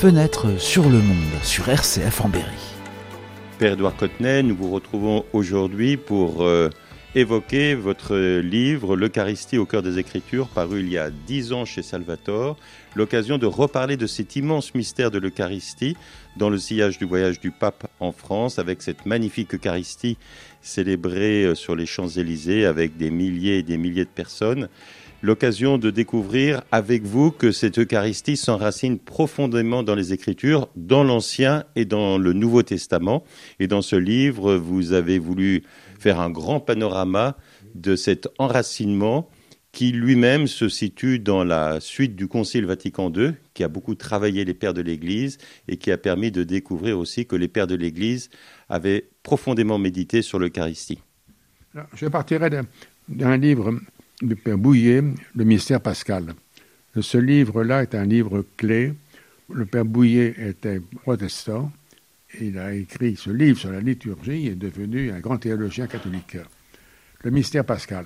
Fenêtre sur le monde, sur RCF en Berry. Père Édouard Cottenet, nous vous retrouvons aujourd'hui pour évoquer votre livre « L'Eucharistie au cœur des Écritures » paru il y a 10 ans chez Salvatore. L'occasion de reparler de cet immense mystère de l'Eucharistie dans le sillage du voyage du pape en France, avec cette magnifique Eucharistie célébrée sur les Champs-Élysées avec des milliers et des milliers de personnes. L'occasion de découvrir avec vous que cette Eucharistie s'enracine profondément dans les Écritures, dans l'Ancien et dans le Nouveau Testament. Et dans ce livre, vous avez voulu faire un grand panorama de cet enracinement qui lui-même se situe dans la suite du Concile Vatican II, qui a beaucoup travaillé les pères de l'Église et qui a permis de découvrir aussi que les pères de l'Église avaient profondément médité sur l'Eucharistie. Alors, je partirai d'un livre du Père Bouillet, Le mystère pascal. Ce livre-là est un livre clé. Le Père Bouillet était protestant. Il a écrit ce livre sur la liturgie et est devenu un grand théologien catholique. Le mystère pascal.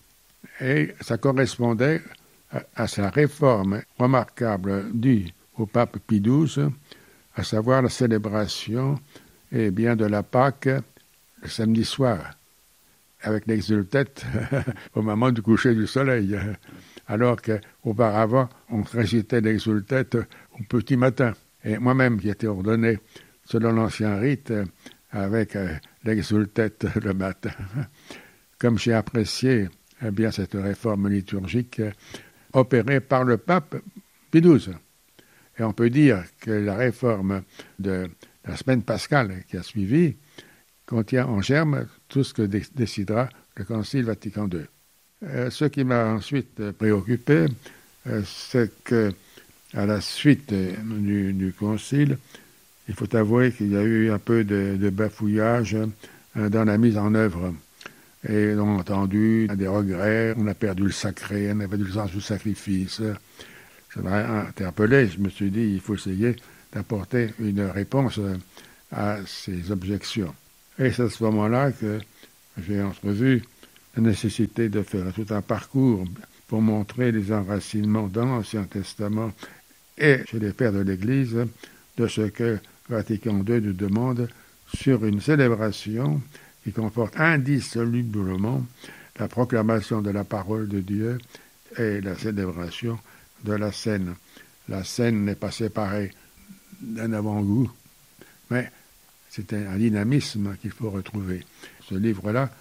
Et ça correspondait à sa réforme remarquable due au pape Pie XII, à savoir la célébration de la Pâque le samedi soir, avec l'exultète au moment du coucher du soleil, alors qu'auparavant, on récitait l'exultète au petit matin. Et moi-même, qui étais ordonné selon l'ancien rite, avec l'exultète le matin, comme j'ai apprécié cette réforme liturgique opérée par le pape Pie XII. Et on peut dire que la réforme de la semaine pascale qui a suivi contient en germe tout ce que décidera le Concile Vatican II. Ce qui m'a ensuite préoccupé, c'est que à la suite du Concile, il faut avouer qu'il y a eu un peu de bafouillage dans la mise en œuvre. Et on a entendu des regrets, on a perdu le sacré, on a perdu le sens du sacrifice. Ça m'a interpellé, je me suis dit, il faut essayer d'apporter une réponse à ces objections. Et c'est à ce moment-là que j'ai entrevu la nécessité de faire tout un parcours pour montrer les enracinements dans l'Ancien Testament et chez les pères de l'Église de ce que Vatican II nous demande sur une célébration qui comporte indissolublement la proclamation de la parole de Dieu et la célébration de la scène. La scène n'est pas séparée d'un avant-goût, mais c'est un dynamisme qu'il faut retrouver. Ce livre-là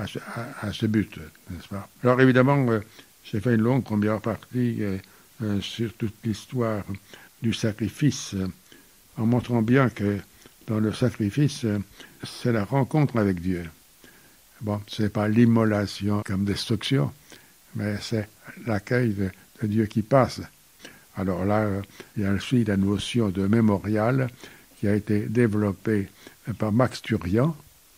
a ce but, n'est-ce pas? Alors évidemment, j'ai fait une longue première partie sur toute l'histoire du sacrifice, en montrant bien que dans le sacrifice, c'est la rencontre avec Dieu. Bon, ce n'est pas l'immolation comme destruction, mais c'est l'accueil de Dieu qui passe. Alors là, il y a aussi la notion de mémorial qui a été développée par Max Turian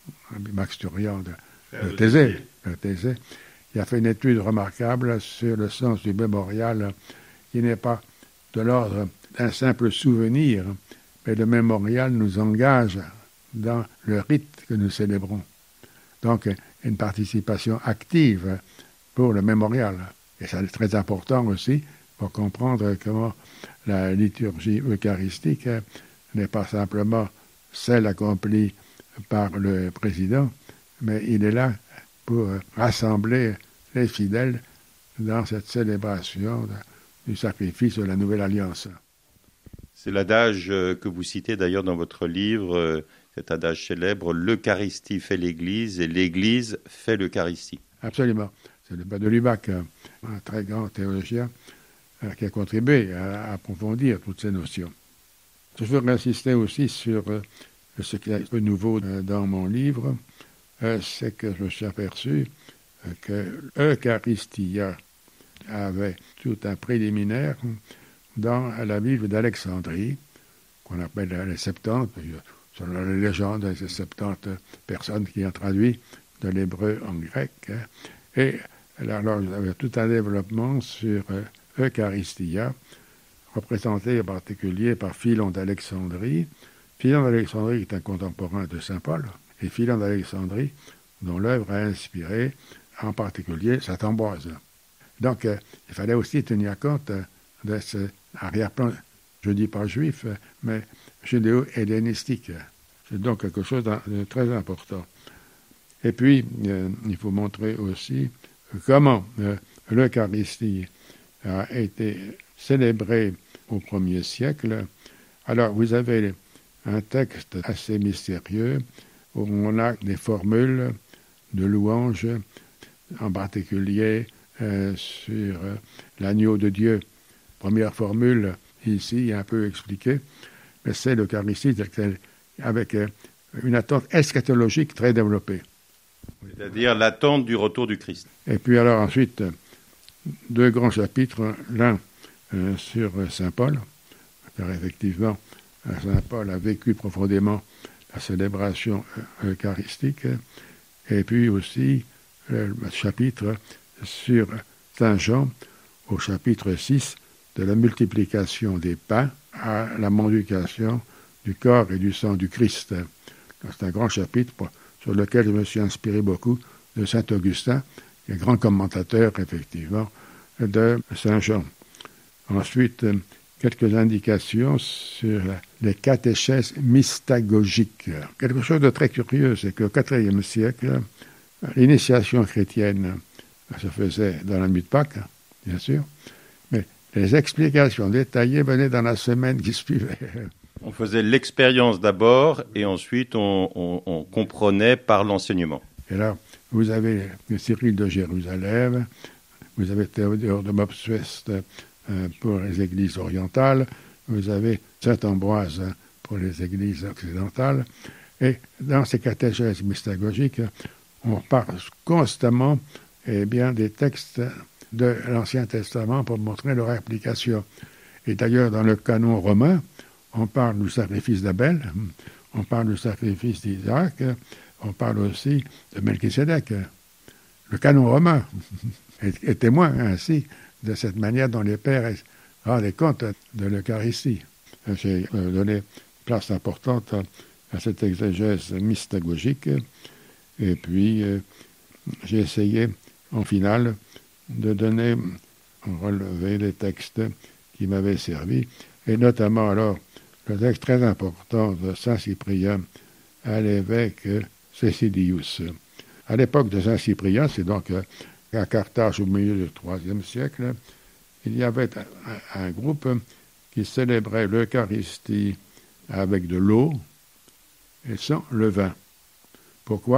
de Thésée. Il a fait une étude remarquable sur le sens du mémorial qui n'est pas de l'ordre d'un simple souvenir, mais le mémorial nous engage dans le rite que nous célébrons. Donc, une participation active pour le mémorial. Et ça est très important aussi pour comprendre comment la liturgie eucharistique n'est pas simplement celle accomplie par le président, mais il est là pour rassembler les fidèles dans cette célébration du sacrifice de la Nouvelle Alliance. C'est l'adage que vous citez d'ailleurs dans votre livre, cet adage célèbre, « l'Eucharistie fait l'Église et l'Église fait l'Eucharistie ». Absolument. C'est le père de Lubac, un très grand théologien, qui a contribué à approfondir toutes ces notions. Je veux insister aussi sur ce qui est un peu nouveau dans mon livre, c'est que je me suis aperçu que Eucharistia avait tout un préliminaire dans la Bible d'Alexandrie, qu'on appelle les Septante, selon la légende, c'est 70 personnes qui ont traduit de l'hébreu en grec. Et alors, il y avait tout un développement sur Eucharistia, représenté en particulier par Philon d'Alexandrie. Philon d'Alexandrie est un contemporain de saint Paul, et Philon d'Alexandrie, dont l'œuvre a inspiré en particulier saint Ambroise. Donc, il fallait aussi tenir compte de ce arrière-plan je ne dis pas juif, mais judéo-hellénistique. C'est donc quelque chose de très important. Et puis, il faut montrer aussi comment l'Eucharistie a été célébrée au 1er siècle. Alors, vous avez un texte assez mystérieux où on a des formules de louanges, en particulier sur l'agneau de Dieu. Première formule, ici, un peu expliquée, mais c'est l'Eucharistie avec une attente eschatologique très développée. C'est-à-dire l'attente du retour du Christ. Et puis alors ensuite, 2 grands chapitres, l'un sur Saint Paul, car effectivement, Saint Paul a vécu profondément la célébration eucharistique, et puis aussi le chapitre sur Saint Jean, au chapitre 6, de la multiplication des pains à la mendication du corps et du sang du Christ. C'est un grand chapitre sur lequel je me suis inspiré beaucoup de saint Augustin, qui est grand commentateur, effectivement, de Saint Jean. Ensuite, quelques indications sur les catéchèses mystagogiques. Quelque chose de très curieux, c'est qu'au IVe siècle, l'initiation chrétienne se faisait dans la nuit de Pâques, bien sûr, mais les explications détaillées venaient dans la semaine qui suivait. On faisait l'expérience d'abord et ensuite on comprenait par l'enseignement. Et là, vous avez Cyril de Jérusalem, vous avez Théodore de Mopsueste pour les églises orientales, vous avez saint Ambroise pour les églises occidentales, et dans ces catéchèses mystagogiques, on parle constamment des textes de l'Ancien Testament pour montrer leur application. Et d'ailleurs, dans le canon romain, on parle du sacrifice d'Abel, on parle du sacrifice d'Isaac, on parle aussi de Melchisédek. Le canon romain est témoin ainsi de cette manière dont les pères rendaient compte de l'Eucharistie. J'ai donné place importante à cette exégèse mystagogique, et puis j'ai essayé, en finale, de donner en relevé des textes qui m'avaient servi, et notamment alors le texte très important de saint Cyprien à l'évêque Cécilius. À l'époque de saint Cyprien, c'est donc à Carthage au milieu du IIIe siècle, il y avait un groupe qui célébrait l'Eucharistie avec de l'eau et sans le vin. Pourquoi ?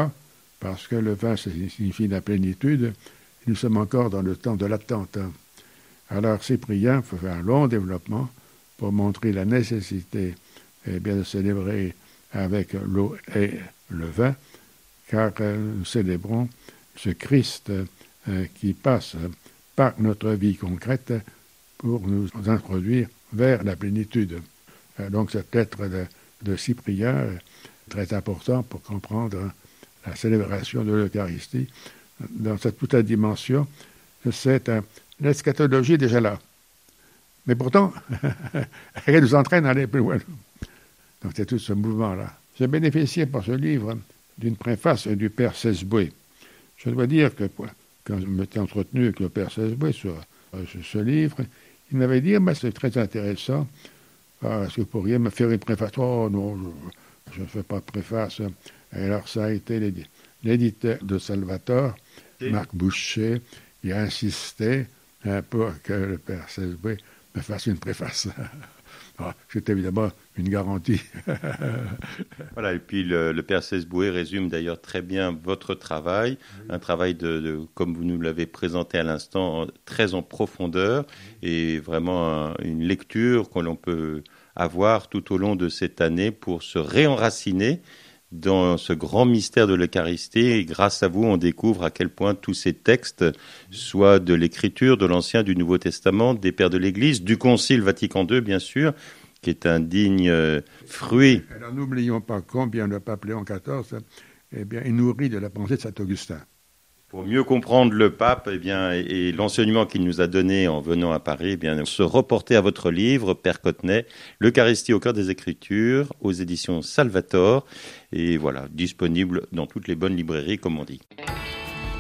Parce que le vin signifie la plénitude, et nous sommes encore dans le temps de l'attente. Alors Cyprien fait un long développement pour montrer la nécessité de célébrer avec l'eau et le vin, car nous célébrons ce Christ qui passe par notre vie concrète pour nous introduire vers la plénitude. Donc cette lettre de Cyprien est très importante pour comprendre la célébration de l'Eucharistie. Dans cette toute la dimension, c'est l'eschatologie déjà là. Mais pourtant, elle nous entraîne à aller plus loin. Donc c'est tout ce mouvement-là. J'ai bénéficié pour ce livre d'une préface du père Sesboué. Je dois dire que quand je m'étais entretenu avec le père Sesboué sur ce livre, il m'avait dit « c'est très intéressant, est-ce que vous pourriez me faire une préface ?»« Oh non, je ne fais pas de préface. » Et alors ça a été l'éditeur de Salvator, Marc Boucher, qui a insisté pour que le père Sesboué me fasse une préface. C'est évidemment une garantie. Voilà, et puis le père Sesboué résume d'ailleurs très bien votre travail, un travail comme vous nous l'avez présenté à l'instant, très en profondeur, et vraiment une lecture que l'on peut avoir tout au long de cette année pour se réenraciner dans ce grand mystère de l'Eucharistie. Et grâce à vous, on découvre à quel point tous ces textes, soit de l'Écriture, de l'Ancien, du Nouveau Testament, des pères de l'Église, du Concile Vatican II, bien sûr, qui est un digne fruit. Alors n'oublions pas combien le pape Léon XIV est nourri de la pensée de saint Augustin. Pour mieux comprendre le pape et l'enseignement qu'il nous a donné en venant à Paris, se reporter à votre livre, Père Cottenet, l'Eucharistie au cœur des Écritures, aux éditions Salvator, et voilà, disponible dans toutes les bonnes librairies, comme on dit.